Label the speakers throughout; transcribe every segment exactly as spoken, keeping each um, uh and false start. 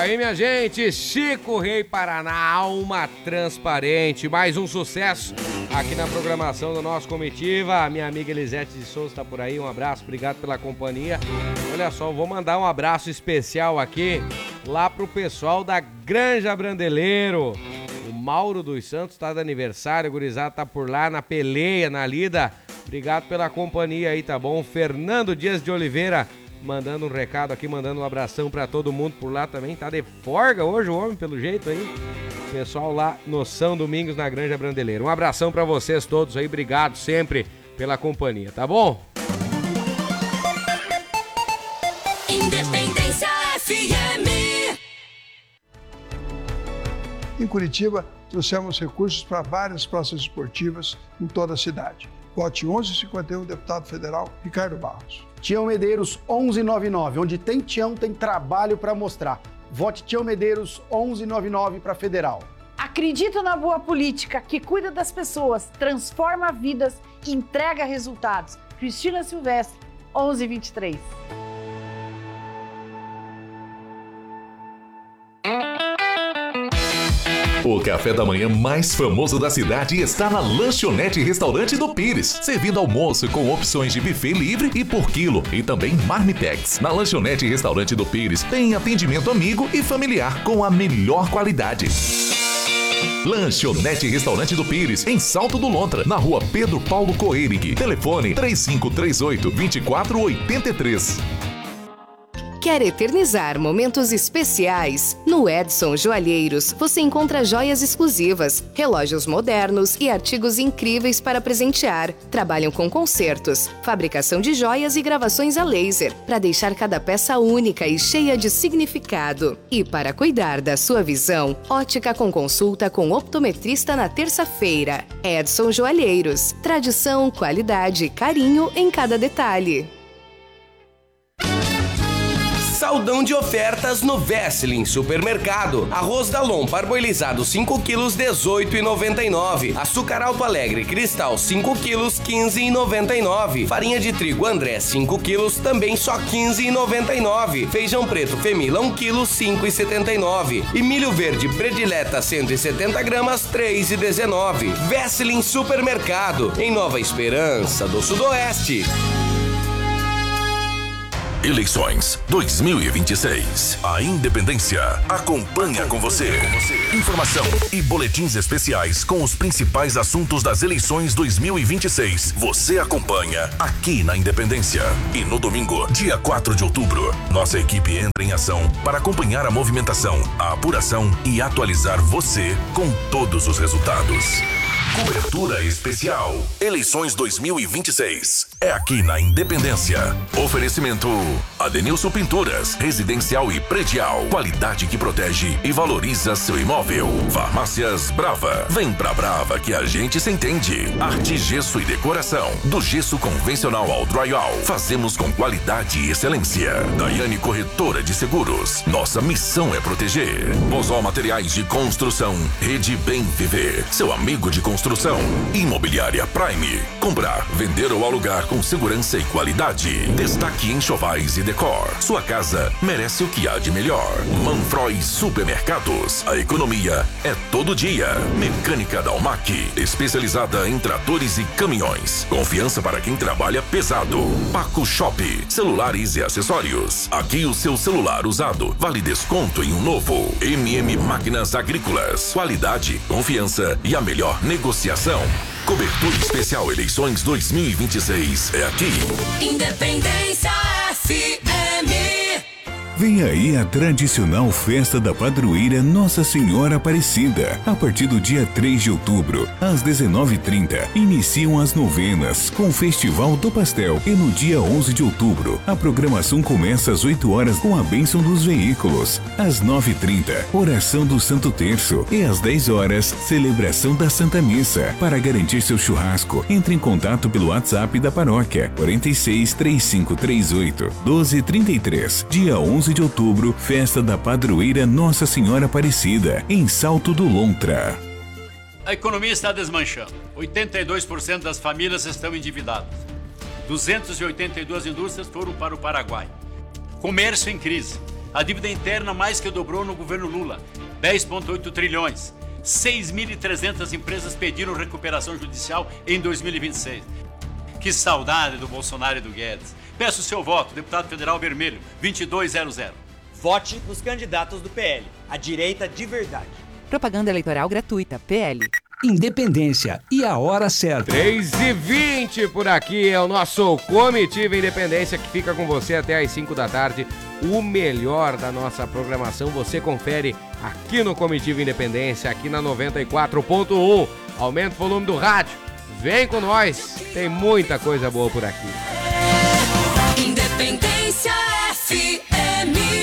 Speaker 1: Aí, minha gente, Chico Rei Paraná, Alma Transparente. Mais um sucesso aqui na programação da nossa comitiva. Minha amiga Elisete de Souza tá por aí. Um abraço, obrigado pela companhia. Olha só, vou mandar um abraço especial aqui lá pro pessoal da Granja Brandeleiro. O Mauro dos Santos tá de aniversário, o gurizada tá por lá na peleia, na lida. Obrigado pela companhia aí, tá bom? Fernando Dias de Oliveira mandando um recado aqui, mandando um abração pra todo mundo por lá também. Tá de folga hoje o homem, pelo jeito aí. Pessoal lá no São Domingos, na Granja Brandeleiro. Um abração pra vocês todos aí. Obrigado sempre pela companhia, tá bom?
Speaker 2: Independência F M.
Speaker 3: Em Curitiba, trouxemos recursos para várias praças esportivas em toda a cidade. Vote onze cinquenta e um, deputado federal Ricardo Barros.
Speaker 4: Tião Medeiros onze noventa e nove, onde tem Tião, tem trabalho para mostrar. Vote Tião Medeiros onze noventa e nove para federal.
Speaker 5: Acredito na boa política que cuida das pessoas, transforma vidas e entrega resultados. Cristina Silvestre, onze vinte e três.
Speaker 6: O café da manhã mais famoso da cidade está na Lanchonete Restaurante do Pires, servindo almoço com opções de buffet livre e por quilo e também marmitex. Na Lanchonete Restaurante do Pires tem atendimento amigo e familiar com a melhor qualidade. Lanchonete Restaurante do Pires, em Salto do Lontra, na rua Pedro Paulo Coerig. Telefone três cinco três oito, dois quatro oito três.
Speaker 7: Quer eternizar momentos especiais? No Edson Joalheiros, você encontra joias exclusivas, relógios modernos e artigos incríveis para presentear. Trabalham com concertos, fabricação de joias e gravações a laser, para deixar cada peça única e cheia de significado. E para cuidar da sua visão, ótica com consulta com optometrista na terça-feira. Edson Joalheiros, tradição, qualidade e carinho em cada detalhe.
Speaker 8: Saldão de ofertas no Vesseling Supermercado. Arroz Dalon parboilizado cinco quilos, dezoito reais e noventa e nove centavos. Açúcar Alto Alegre Cristal cinco quilos, quinze reais e noventa e nove centavos. Farinha de trigo André cinco quilos, também só quinze reais e noventa e nove centavos. Feijão preto Femila um quilo, cinco reais e setenta e nove centavos. E milho verde Predileta cento e setenta gramas, três reais e dezenove centavos. Vesseling Supermercado, em Nova Esperança do Sudoeste.
Speaker 6: Eleições dois mil e vinte e seis. A Independência acompanha com você. Informação e boletins especiais com os principais assuntos das eleições dois mil e vinte e seis. Você acompanha aqui na Independência. E no domingo, dia quatro de outubro, nossa equipe entra em ação para acompanhar a movimentação, a apuração e atualizar você com todos os resultados. Cobertura especial. Eleições dois mil e vinte e seis. É aqui na Independência. Oferecimento Adenilson Pinturas, residencial e predial. Qualidade que protege e valoriza seu imóvel. Farmácias Brava. Vem pra Brava que a gente se entende. Arte, gesso e decoração. Do gesso convencional ao drywall. Fazemos com qualidade e excelência. Daiane Corretora de Seguros. Nossa missão é proteger. Bozó Materiais de Construção. Rede Bem Viver. Seu amigo de construção. Construção. Imobiliária Prime. Comprar, vender ou alugar com segurança e qualidade. Destaque Enxovais e Decor. Sua casa merece o que há de melhor. Manfroy Supermercados. A economia é todo dia. Mecânica Dalmac. Especializada em tratores e caminhões. Confiança para quem trabalha pesado. Paco Shop. Celulares e acessórios. Aqui o seu celular usado vale desconto em um novo. M M Máquinas Agrícolas. Qualidade, confiança e a melhor negociação. Cobertura especial Eleições dois mil e vinte e seis é aqui.
Speaker 2: Independência F M.
Speaker 9: Vem aí a tradicional festa da padroeira Nossa Senhora Aparecida. A partir do dia três de outubro, às dezenove e trinta, iniciam as novenas com o Festival do Pastel. E no dia onze de outubro, a programação começa às oito horas com a bênção dos veículos. Às nove e trinta, oração do Santo Terço. E às dez horas, celebração da Santa Missa. Para garantir seu churrasco, entre em contato pelo WhatsApp da paróquia quarenta e seis, trinta e cinco trinta e oito, doze trinta e três. Dia onze de outubro, festa da padroeira Nossa Senhora Aparecida, em Salto do Lontra.
Speaker 10: A economia está desmanchando. oitenta e dois por cento das famílias estão endividadas. duzentas e oitenta e duas indústrias foram para o Paraguai. Comércio em crise. A dívida interna mais que dobrou no governo Lula, dez vírgula oito trilhões. seis mil e trezentas empresas pediram recuperação judicial em dois mil e vinte e seis. Que saudade do Bolsonaro e do Guedes. Peço o seu voto, deputado federal vermelho, vinte e dois zero zero.
Speaker 11: Vote nos candidatos do P L, a direita de verdade.
Speaker 12: Propaganda eleitoral gratuita, P L.
Speaker 13: Independência e a hora certa.
Speaker 1: três e vinte por aqui é o nosso Comitiva Independência que fica com você até às cinco da tarde. O melhor da nossa programação você confere aqui no Comitiva Independência, aqui na noventa e quatro ponto um. Aumenta o volume do rádio. Vem com nós, tem muita coisa boa por aqui.
Speaker 2: Independência F M.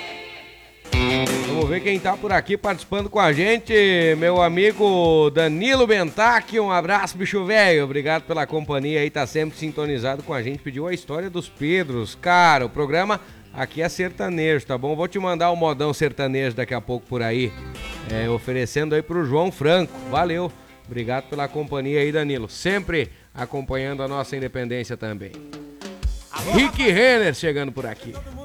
Speaker 1: Vamos ver quem tá por aqui participando com a gente, meu amigo Danilo Bentac, um abraço, bicho velho, obrigado pela companhia aí, tá sempre sintonizado com a gente, pediu a história dos Pedros, cara, o programa aqui é sertanejo, tá bom? Vou te mandar o modão sertanejo daqui a pouco por aí, é, oferecendo aí pro João Franco, valeu, obrigado pela companhia aí, Danilo, sempre acompanhando a nossa independência também. Rick Renner chegando por aqui.